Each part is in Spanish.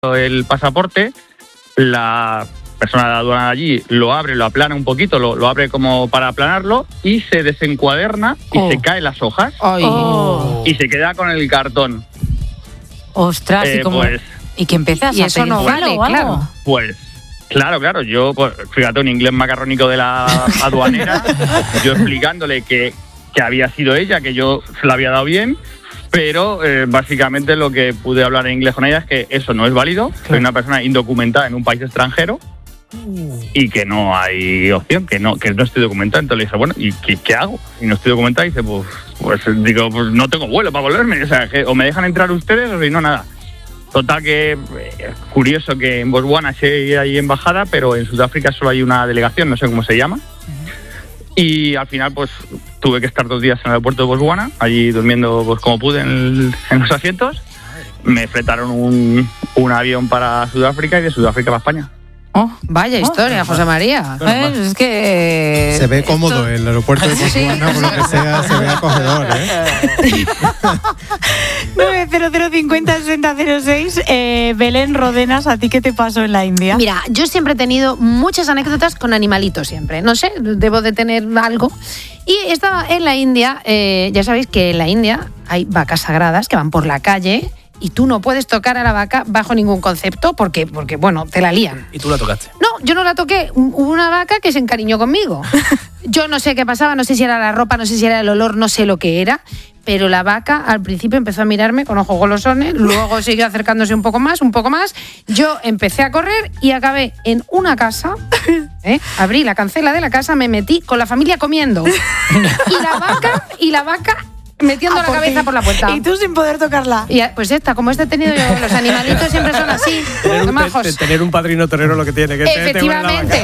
el pasaporte, la persona de la aduana de allí lo abre, lo aplana un poquito, lo abre como para aplanarlo y se desencuaderna y se caen las hojas y se queda con el cartón. Ostras, ¿y qué empiezas y a eso no vale, claro. Pues claro, yo, pues, fíjate, un inglés macarrónico de la aduanera, yo explicándole que había sido ella, que yo se la había dado bien, pero básicamente lo que pude hablar en inglés con ella es que eso no es válido, soy una persona indocumentada en un país extranjero y que no hay opción, que no estoy documentado. Entonces le dije, bueno, ¿y qué hago? Y no estoy documentado. Y dice, pues no tengo vuelo para volverme, o sea, que o me dejan entrar ustedes o si no, nada. Total que curioso que en Botswana sí hay embajada, pero en Sudáfrica solo hay una delegación, no sé cómo se llama. Y al final pues tuve que estar 2 días en el aeropuerto de Botswana, allí durmiendo pues como pude en los asientos. Me fletaron un avión para Sudáfrica y de Sudáfrica para España. Vaya historia, José María. Es que se ve cómodo el aeropuerto de Botswana, por lo que sea, se ve acogedor, 900506006. Belén Rodenas, ¿a ti qué te pasó en la India? Mira, yo siempre he tenido muchas anécdotas con animalitos siempre. No sé, debo de tener algo. Y estaba en la India, ya sabéis que en la India hay vacas sagradas que van por la calle y tú no puedes tocar a la vaca bajo ningún concepto porque bueno, te la lían. ¿Y tú la tocaste? No, yo no la toqué. Hubo una vaca que se encariñó conmigo. Yo no sé qué pasaba, no sé si era la ropa, no sé si era el olor, no sé lo que era, pero la vaca al principio empezó a mirarme con ojos golosones, luego siguió acercándose un poco más. Yo empecé a correr y acabé en una casa, abrí la cancela de la casa, me metí con la familia comiendo. Y la vaca metiendo la cabeza por la puerta. Y tú sin poder tocarla. Y pues como he tenido yo, los animalitos siempre son así. Tener un padrino torero lo que tiene que efectivamente.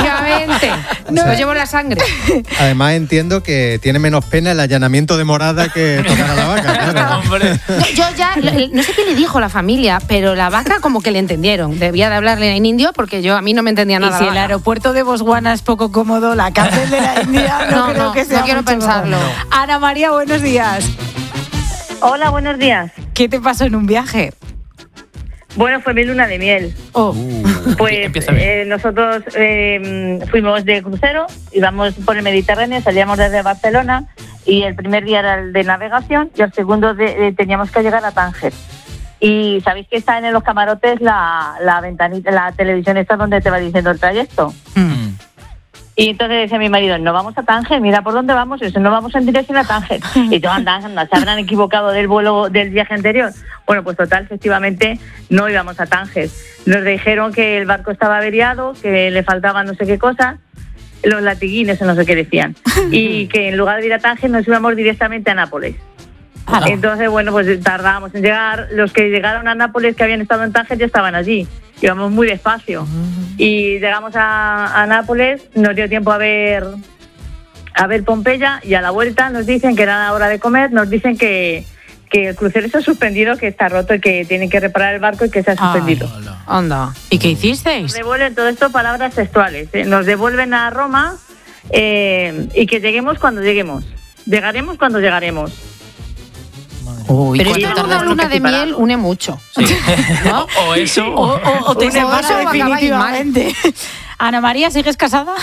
Lo llevo en la sangre. Además entiendo que tiene menos pena el allanamiento de morada que tocar a la vaca. Claro. Yo ya, no sé qué le dijo la familia, pero la vaca como que le entendieron. Debía de hablarle en indio porque a mí no me entendía nada. Y si el aeropuerto de Botswana es poco cómodo, la cárcel de la India no creo que sea. No quiero pensarlo. Ana María, buenos días. Hola, buenos días. ¿Qué te pasó en un viaje? Bueno, fue mi luna de miel. Pues nosotros fuimos de crucero, íbamos por el Mediterráneo, salíamos desde Barcelona y el primer día era el de navegación y el segundo teníamos que llegar a Tánger. Y sabéis que está en los camarotes la ventanita, la televisión esta donde te va diciendo el trayecto. Y entonces decía mi marido, no vamos a Tánger, mira por dónde vamos, y eso, no vamos en dirección a Tánger. Y tú anda, se habrán equivocado del vuelo del viaje anterior. Bueno, pues total, efectivamente, no íbamos a Tánger. Nos dijeron que el barco estaba averiado, que le faltaban no sé qué cosas, los latiguines o no sé qué decían. Y que en lugar de ir a Tánger nos íbamos directamente a Nápoles. Entonces, bueno, pues tardábamos en llegar. Los que llegaron a Nápoles, que habían estado en Tánger, ya estaban allí. Íbamos muy despacio. Y llegamos a Nápoles, nos dio tiempo a ver Pompeya, y a la vuelta nos dicen que era la hora de comer, nos dicen que el crucero está suspendido, que está roto y que tienen que reparar el barco y que se ha suspendido. Anda. ¿Y qué hicisteis? Nos devuelven todo esto, palabras textuales. Nos devuelven a Roma y que lleguemos cuando lleguemos. Llegaremos cuando llegaremos. Pero esto en una luna de miel une mucho. Sí. ¿No? O eso. O te separa definitivamente. Ana María, ¿sigues casada?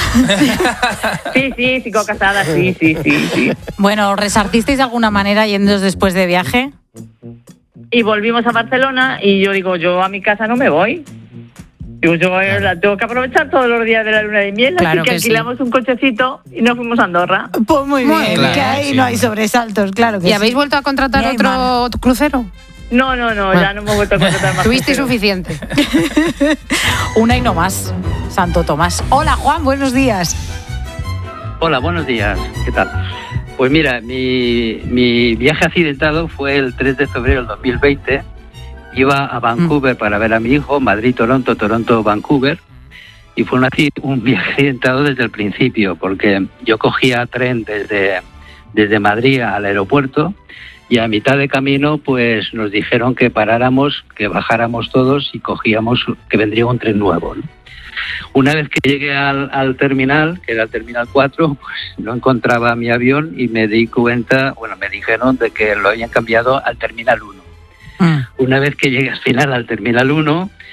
Sí, sigo casada, sí. Bueno, ¿resarcisteis de alguna manera yéndoos después de viaje? Y volvimos a Barcelona y yo digo, yo a mi casa no me voy. Digo, yo tengo que aprovechar todos los días de la luna de miel, claro, así que alquilamos un cochecito y nos fuimos a Andorra. Pues muy bien, claro, que ahí no hay sobresaltos, claro que ¿Y habéis vuelto a contratar otro crucero? No, ya no hemos vuelto a contratar más. Tuviste suficiente. Una y no más, Santo Tomás. Hola, Juan, buenos días. Hola, buenos días, ¿qué tal? Pues mira, mi viaje accidentado fue el 3 de febrero del 2020. Iba a Vancouver para ver a mi hijo, Madrid-Toronto, Toronto-Vancouver, y fue un viaje accidentado desde el principio, porque yo cogía tren desde Madrid al aeropuerto, y a mitad de camino pues nos dijeron que paráramos, que bajáramos todos y que vendría un tren nuevo, ¿no? Una vez que llegué al terminal, que era el terminal 4, pues no encontraba mi avión y me di cuenta, me dijeron de que lo habían cambiado al terminal 1. una vez que llegué al final, al Terminal 1,